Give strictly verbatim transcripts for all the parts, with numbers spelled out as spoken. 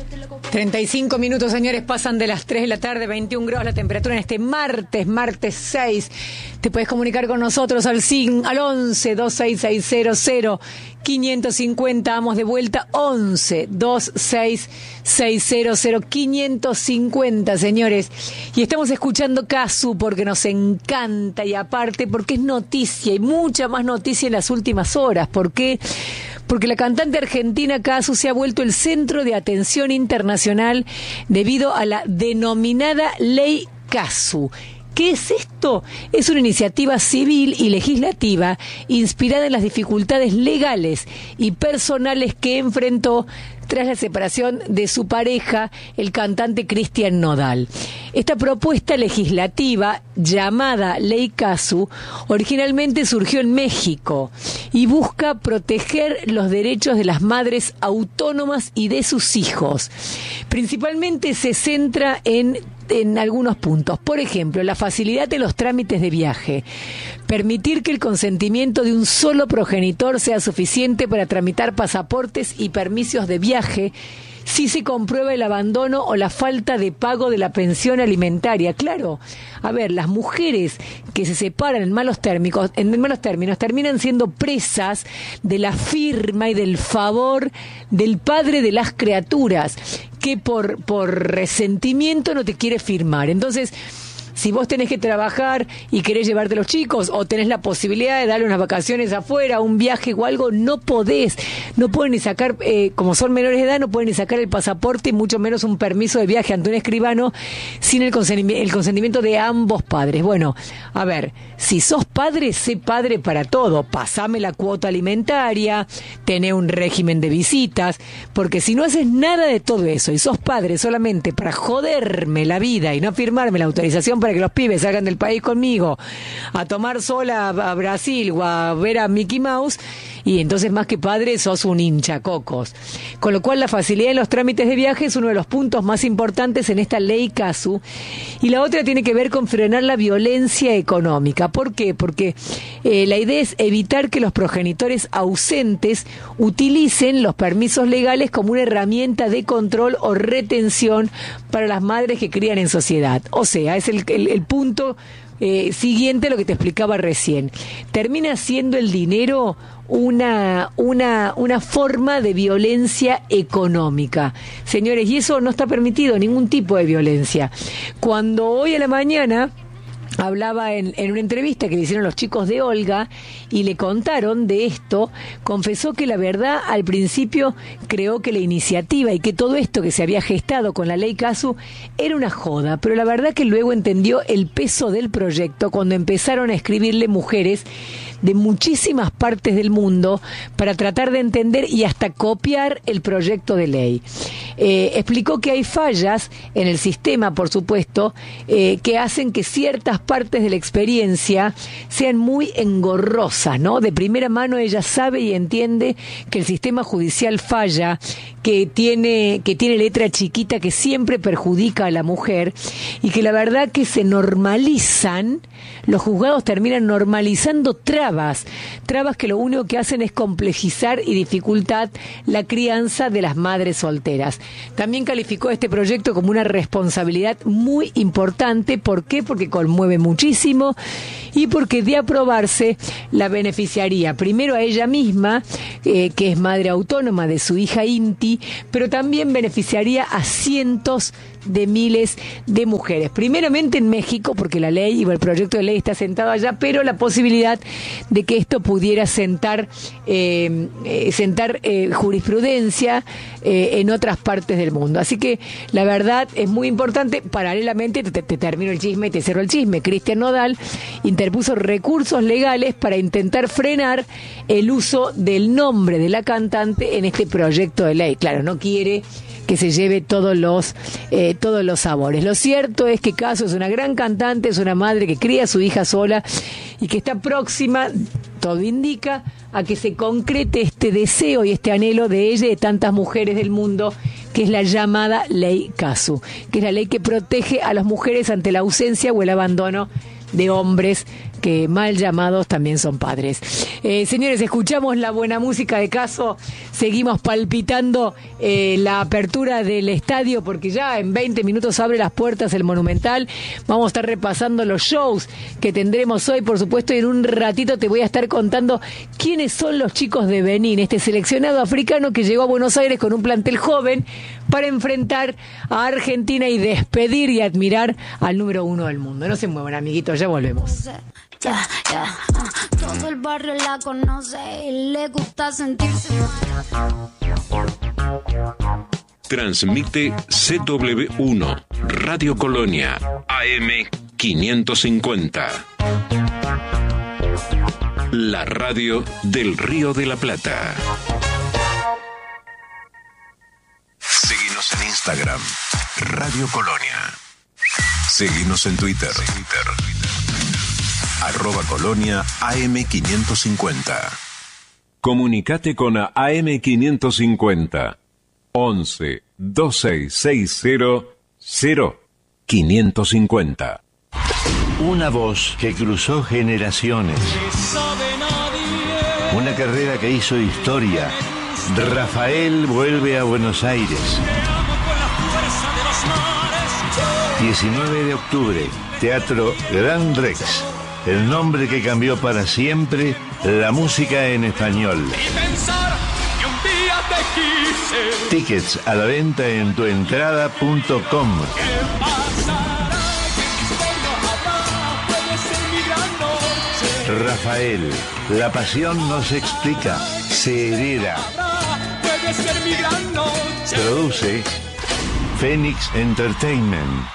treinta y cinco minutos, señores, pasan de las tres de la tarde, veintiún grados la temperatura en este martes, martes seis. Te puedes comunicar con nosotros al, al once, dos seis seis cero cero, quinientos cincuenta. Vamos de vuelta, once, dos seis seis cero cero, quinientos cincuenta, señores. Y estamos escuchando Casu porque nos encanta y aparte porque es noticia y mucha más noticia en las últimas horas. ¿Por qué? Porque la cantante argentina Casu se ha vuelto el centro de atención internacional debido a la denominada Ley Casu. ¿Qué es esto? Es una iniciativa civil y legislativa inspirada en las dificultades legales y personales que enfrentó tras la separación de su pareja, el cantante Cristian Nodal. Esta propuesta legislativa, llamada Ley Casu, originalmente surgió en México y busca proteger los derechos de las madres autónomas y de sus hijos. Principalmente se centra en en algunos puntos. Por ejemplo, la facilidad de los trámites de viaje. Permitir que el consentimiento de un solo progenitor sea suficiente para tramitar pasaportes y permisos de viaje si se comprueba el abandono o la falta de pago de la pensión alimentaria. Claro, a ver, las mujeres que se separan en malos términos, en malos términos terminan siendo presas de la firma y del favor del padre de las criaturas, que por, por resentimiento no te quiere firmar. Entonces, si vos tenés que trabajar y querés llevarte a los chicos o tenés la posibilidad de darle unas vacaciones afuera, un viaje o algo, no podés. No pueden ni sacar, eh, como son menores de edad, no pueden ni sacar el pasaporte y mucho menos un permiso de viaje ante un escribano sin el consentimiento, el consentimiento de ambos padres. Bueno, a ver, si sos padre, sé padre para todo. Pasame la cuota alimentaria, tené un régimen de visitas, porque si no haces nada de todo eso y sos padre solamente para joderme la vida y no firmarme la autorización para que los pibes salgan del país conmigo a tomar sola a Brasil o a ver a Mickey Mouse, y entonces más que padre sos un hinchacocos. Con lo cual la facilidad en los trámites de viaje es uno de los puntos más importantes en esta Ley Casu, y la otra tiene que ver con frenar la violencia económica. ¿Por qué? Porque eh, la idea es evitar que los progenitores ausentes utilicen los permisos legales como una herramienta de control o retención para las madres que crían en sociedad. O sea, es el El, el punto eh, siguiente a lo que te explicaba recién. Termina siendo el dinero una, una, una forma de violencia económica. Señores, y eso no está permitido, ningún tipo de violencia. Cuando hoy a la mañana hablaba en, en una entrevista que le hicieron los chicos de Olga y le contaron de esto, confesó que la verdad al principio creó que la iniciativa y que todo esto que se había gestado con la Ley Casu era una joda, pero la verdad que luego entendió el peso del proyecto cuando empezaron a escribirle mujeres de muchísimas partes del mundo para tratar de entender y hasta copiar el proyecto de ley. Eh, explicó que hay fallas en el sistema, por supuesto, eh, que hacen que ciertas partes de la experiencia sean muy engorrosas, ¿no? De primera mano ella sabe y entiende que el sistema judicial falla, que tiene, que tiene letra chiquita que siempre perjudica a la mujer, y que la verdad que se normalizan, los juzgados terminan normalizando trabas, trabas que lo único que hacen es complejizar y dificultar la crianza de las madres solteras. También calificó este proyecto como una responsabilidad muy importante. ¿Por qué? Porque conmueve muchísimo y porque de aprobarse la beneficiaría primero a ella misma, eh, que es madre autónoma de su hija Inti, pero también beneficiaría a cientos de miles de mujeres. Primeramente en México, porque la ley o el proyecto de ley está sentado allá, pero la posibilidad de que esto pudiera sentar eh, eh, sentar eh, jurisprudencia eh, en otras partes del mundo. Así que la verdad es muy importante. Paralelamente, te, te termino el chisme y te cierro el chisme, Cristian Nodal interpuso recursos legales para intentar frenar el uso del nombre de la cantante en este proyecto de ley. Claro, no quiere que se lleve todos los eh, todos los sabores. Lo cierto es que Casu es una gran cantante, es una madre que cría a su hija sola y que está próxima, todo indica, a que se concrete este deseo y este anhelo de ella y de tantas mujeres del mundo, que es la llamada Ley Casu, que es la ley que protege a las mujeres ante la ausencia o el abandono de hombres que mal llamados también son padres. Eh, señores, escuchamos la buena música de Caso, seguimos palpitando eh, la apertura del estadio, porque ya en veinte minutos abre las puertas el Monumental. Vamos a estar repasando los shows que tendremos hoy, por supuesto, y en un ratito te voy a estar contando quiénes son los chicos de Benín, este seleccionado africano que llegó a Buenos Aires con un plantel joven para enfrentar a Argentina y despedir y admirar al número uno del mundo. No se muevan, amiguitos, ya volvemos. Yeah, yeah, uh, todo el barrio la conoce y le gusta sentirse mal. Transmite C W uno, Radio Colonia, A M quinientos cincuenta. La radio del Río de la Plata. Seguinos en Instagram, Radio Colonia. Seguinos en Twitter, Twitter. Arroba Colonia A M quinientos cincuenta. Comunicate con A M quinientos cincuenta. once, veintiséis sesenta, cero, quinientos cincuenta. Una voz que cruzó generaciones. Una carrera que hizo historia. Rafael vuelve a Buenos Aires. diecinueve de octubre, Teatro Gran Rex. El nombre que cambió para siempre la música en español. Tickets a la venta en tuentrada punto com. Rafael, la pasión no se explica, se hereda. Produce Phoenix Entertainment.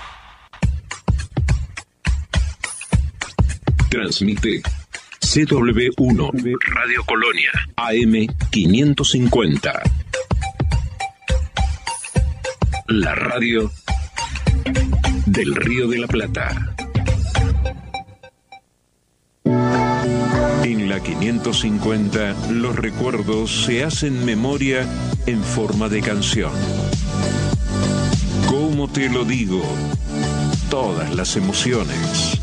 Transmite C W uno, Radio Colonia, A M quinientos cincuenta. La radio del Río de la Plata. En la quinientos cincuenta, los recuerdos se hacen memoria en forma de canción. ¿Cómo te lo digo? Todas las emociones.